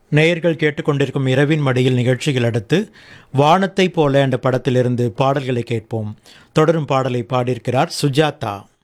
நேயர்கள் கேட்டுக்கொண்டிருக்கும் இரவின் மடியில் நிகழ்ச்சிகள் அடுத்து வானத்தை போல என்ற படத்திலிருந்து பாடல்களை கேட்போம். தொடரும் பாடலை பாடியிருக்கிறார் சுஜாதா.